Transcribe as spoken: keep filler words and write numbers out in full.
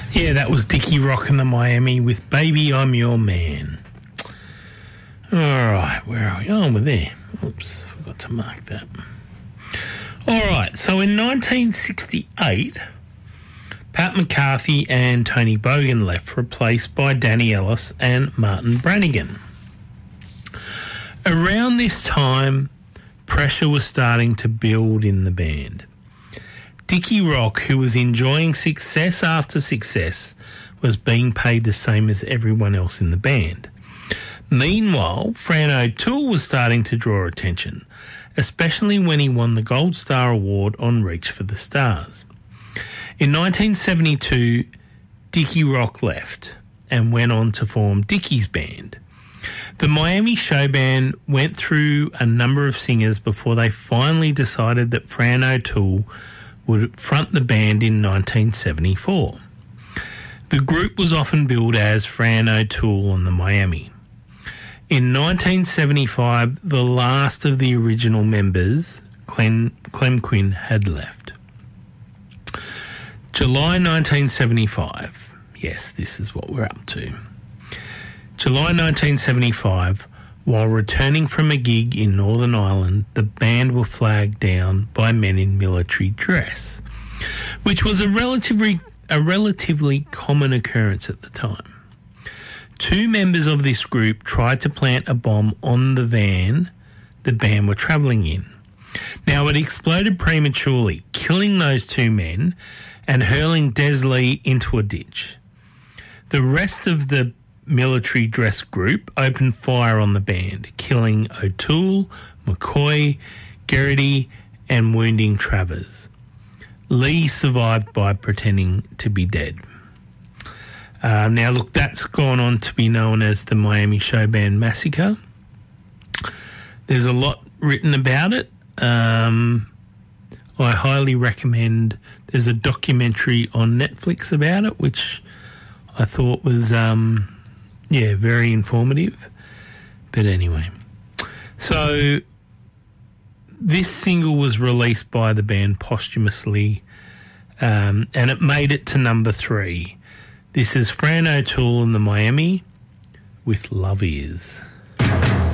Yeah, that was Dickie Rock and the Miami with Baby I'm Your Man. All right, where are we? Oh, we're there. Oops, forgot to mark that. All right, so in nineteen sixty-eight, Pat McCarthy and Tony Bogan left, replaced by Danny Ellis and Martin Brannigan. Around this time, pressure was starting to build in the band. Dickie Rock, who was enjoying success after success, was being paid the same as everyone else in the band. Meanwhile, Fran O'Toole was starting to draw attention, especially when he won the Gold Star Award on Reach for the Stars. In nineteen seventy-two, Dickie Rock left and went on to form Dickie's Band. The Miami show band went through a number of singers before they finally decided that Fran O'Toole would front the band in nineteen seventy-four. The group was often billed as Fran O'Toole and the Miami. In nineteen seventy-five, the last of the original members, Clem, Clem Quinn, had left. July nineteen seventy-five. Yes, this is what we're up to. July nineteen seventy-five, while returning from a gig in Northern Ireland, the band were flagged down by men in military dress, which was a relatively, a relatively common occurrence at the time. Two members of this group tried to plant a bomb on the van the band were travelling in. Now, it exploded prematurely, killing those two men and hurling Des Lee into a ditch. The rest of the military dress group opened fire on the band, killing O'Toole, McCoy, Geraghty and wounding Travers. Lee survived by pretending to be dead. Uh, now, look, that's gone on to be known as the Miami Show Band Massacre. There's a lot written about it. Um, I highly recommend, there's a documentary on Netflix about it, which I thought was... Um, Yeah, very informative. But anyway. So this single was released by the band posthumously, um, and it made it to number three. This is Fran O'Toole and the Miami with Love Is.